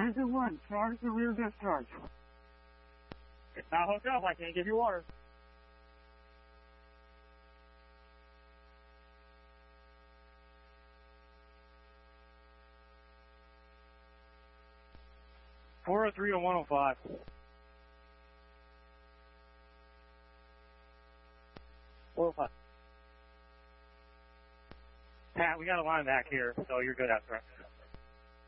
Center 1, charge the rear discharge. It's not hooked up. I can't give you water. (403 to 105). Pat, we got a line back here, so you're good after it.